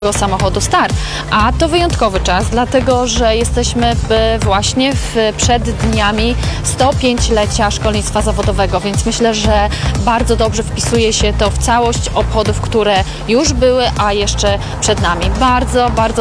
samochodu Star, a to wyjątkowy czas, dlatego że jesteśmy właśnie przed dniami 105-lecia szkolnictwa zawodowego, więc myślę, że bardzo dobrze wpisuje się to w całość obchodów, które już były, a jeszcze przed nami. Bardzo